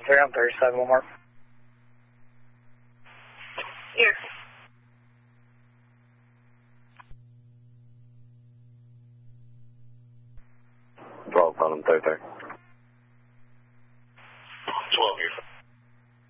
3 on 37, one more. Here. 12, Column 33.